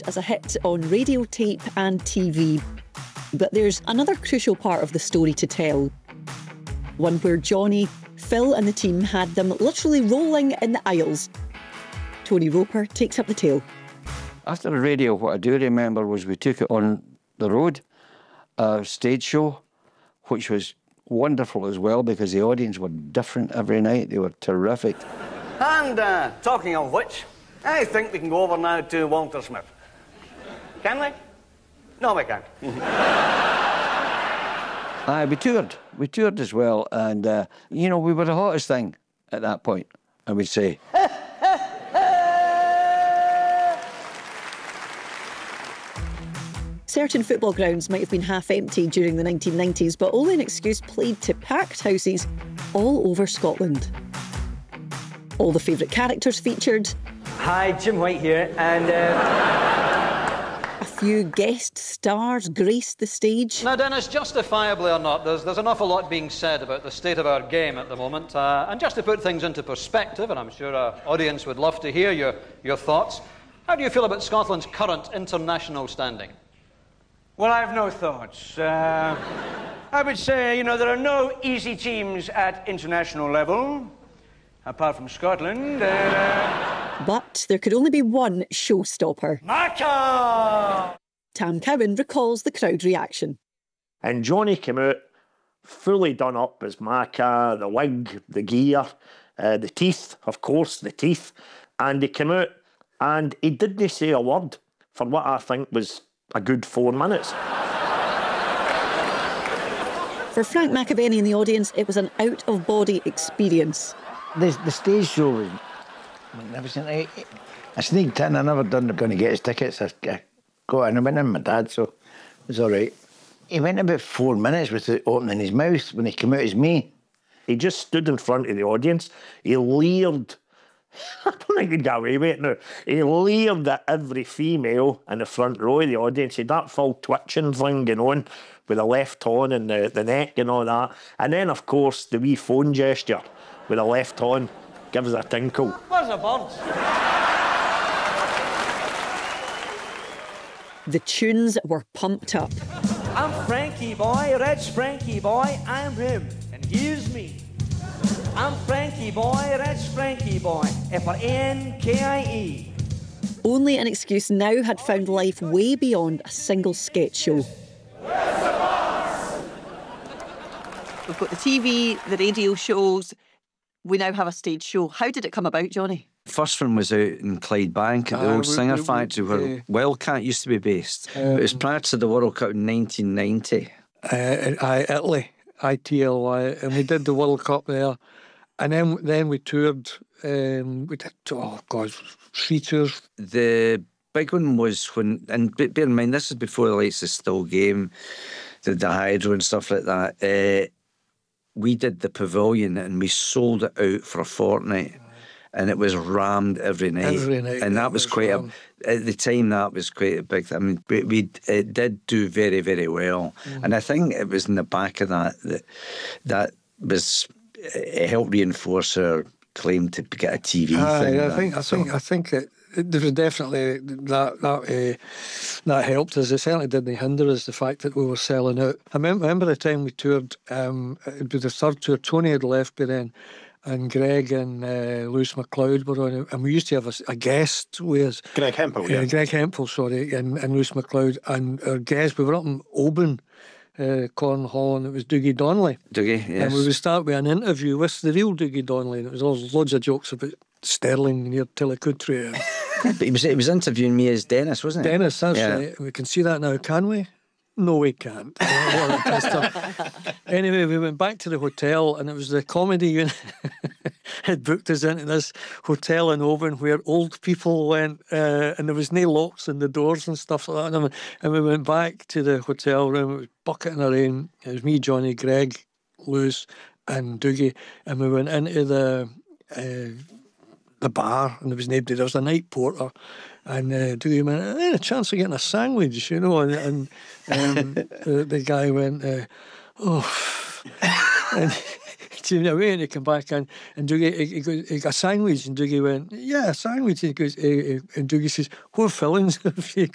established as a hit on radio, tape and TV. But there's another crucial part of the story to tell. One where Johnny, Phil and the team had them literally rolling in the aisles. Tony Roper takes up the tale. After the radio, what I do remember was we took it on the road, a stage show, which was wonderful as well because the audience were different every night. They were terrific. And talking of which, I think we can go over now to Walter Smith. Can we? No, we can't. We toured. We toured as well. And, we were the hottest thing at that point, I would say. Certain football grounds might have been half empty during the 1990s, but Ole and Excuse played to packed houses all over Scotland. All the favourite characters featured. Hi, Jim White here, and... A few guest stars graced the stage. Now, Dennis, justifiably or not, there's an awful lot being said about the state of our game at the moment. And just to put things into perspective, and I'm sure our audience would love to hear your thoughts, how do you feel about Scotland's current international standing? Well, I have no thoughts. I would say, there are no easy teams at international level, apart from Scotland. But there could only be one showstopper. Marca! Tam Cowan recalls the crowd reaction. And Johnny came out fully done up as Marca, the wig, the gear, the teeth, of course, the teeth. And he came out and he didn't say a word for what I think was a good 4 minutes. For Frank McAvenny in the audience, it was an out-of-body experience. The stage show was magnificent. I sneaked in. I never done going to get his tickets. I got in. I went in with my dad, so it was all right. He went about 4 minutes without opening his mouth when he came out as me. He just stood in front of the audience. He leered. I don't think he'd get away with it now. He leered at every female in the front row of the audience. He had that full twitching thing going on with the left horn and the neck and all that. And then, of course, the wee phone gesture with the left horn gives a tinkle. Where's the birds? The tunes were pumped up. I'm Frankie boy, Rich Frankie boy, I'm him, and here's me. I'm Frankie boy, Rich Frankie boy, F-R-N-K-I-E. Only an Excuse now had found life way beyond a single sketch show. We've got the TV, the radio shows. We now have a stage show. How did it come about, Johnny? First one was out in Clydebank at the old Singer Factory where Wildcat used to be based. It was prior to the World Cup in 1990. Italy, ITLY, and we did the World Cup there. And then we toured, we did, 3 tours. The big one was when, and bear in mind, this is before the likes of Still Game, the Hydro and stuff like that. We did the Pavilion and we sold it out for a fortnight. And it was rammed every night. And that was quite at the time, that was quite a big thing. I mean, it did do very, very well. And I think it was in the back of that was, it helped reinforce our claim to get a TV thing. I think there was definitely that helped us. It certainly didn't hinder us, the fact that we were selling out. I remember the time we toured, it was the third tour, Tony had left by then, and Greg and Lewis McLeod were on it, and we used to have a guest with us. Greg Hempel, yeah. Greg Hempel, sorry, and Lewis McLeod, and our guest, we were up in Oban, Cornwall, and it was Dougie Donnelly. Dougie, yes. And we would start with an interview with the real Dougie Donnelly, and it was loads of jokes about Stirling near Tillicoultry. But he was interviewing me as Dennis, wasn't he? Dennis, that's right. We can see that now, can we? No, we can't. Anyway, we went back to the hotel, and it was the comedy unit had booked us into this hotel in Oban where old people went, and there was no locks in the doors and stuff like that. And we went back to the hotel room. It was bucketing of rain. It was me, Johnny, Greg, Lewis, and Dougie, and we went into the bar, and there was nobody. There was a night porter, and Dougie went, a chance of getting a sandwich, you know, and the guy went, and he went away, and he came back, and Dougie, he got a sandwich, and Dougie went, yeah, a sandwich. He goes, and Dougie says, what fillings have you